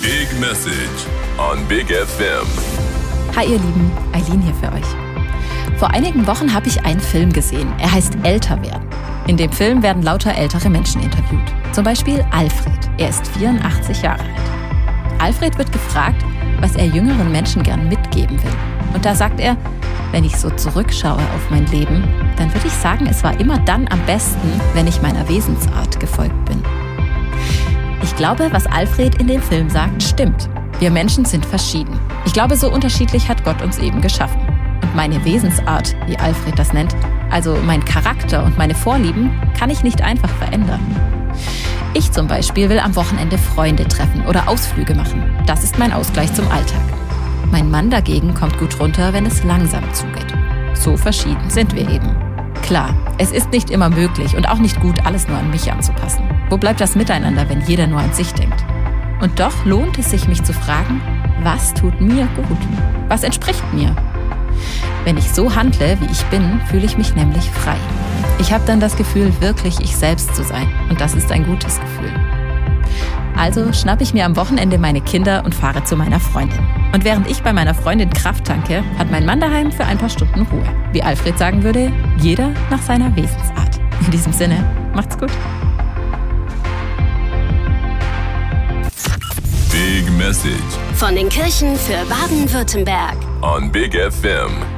Big Message on Big FM. Hi ihr Lieben, Eileen hier für euch. Vor einigen Wochen habe ich einen Film gesehen. Er heißt Älter werden. In dem Film werden lauter ältere Menschen interviewt. Zum Beispiel Alfred. Er ist 84 Jahre alt. Alfred wird gefragt, was er jüngeren Menschen gern mitgeben will. Und da sagt er, wenn ich so zurückschaue auf mein Leben, dann würde ich sagen, es war immer dann am besten, wenn ich meiner Wesensart gefolgt bin. Ich glaube, was Alfred in dem Film sagt, stimmt. Wir Menschen sind verschieden. Ich glaube, so unterschiedlich hat Gott uns eben geschaffen. Und meine Wesensart, wie Alfred das nennt, also mein Charakter und meine Vorlieben, kann ich nicht einfach verändern. Ich zum Beispiel will am Wochenende Freunde treffen oder Ausflüge machen. Das ist mein Ausgleich zum Alltag. Mein Mann dagegen kommt gut runter, wenn es langsam zugeht. So verschieden sind wir eben. Klar, es ist nicht immer möglich und auch nicht gut, alles nur an mich anzupassen. Wo bleibt das Miteinander, wenn jeder nur an sich denkt? Und doch lohnt es sich, mich zu fragen, was tut mir gut? Was entspricht mir? Wenn ich so handle, wie ich bin, fühle ich mich nämlich frei. Ich habe dann das Gefühl, wirklich ich selbst zu sein. Und das ist ein gutes Gefühl. Also schnappe ich mir am Wochenende meine Kinder und fahre zu meiner Freundin. Und während ich bei meiner Freundin Kraft tanke, hat mein Mann daheim für ein paar Stunden Ruhe. Wie Alfred sagen würde, jeder nach seiner Wesensart. In diesem Sinne, macht's gut. Big Message von den Kirchen für Baden-Württemberg on Big FM.